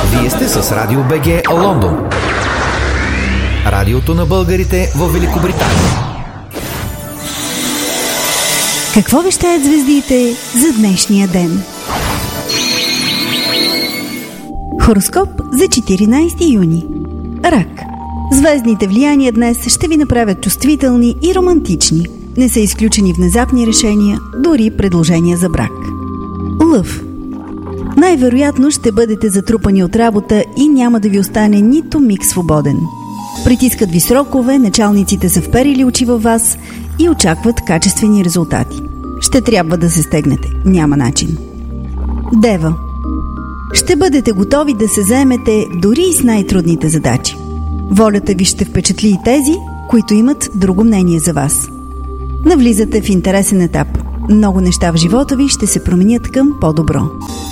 Вие сте с Радио БГ Лондон. Радиото на българите в Великобритания. Какво вещаят звездите за днешния ден? Хороскоп за 14 юни. Рак. Звездните влияния днес ще ви направят чувствителни и романтични. Не са изключени внезапни решения, дори предложения за брак. Лъв. Най-вероятно ще бъдете затрупани от работа и няма да ви остане нито миг свободен. Притискат ви срокове, началниците са вперили очи във вас и очакват качествени резултати. Ще трябва да се стегнете, няма начин. Дева. Ще бъдете готови да се заемете дори и с най-трудните задачи. Волята ви ще впечатли и тези, които имат друго мнение за вас. Навлизате в интересен етап. Много неща в живота ви ще се променят към по-добро.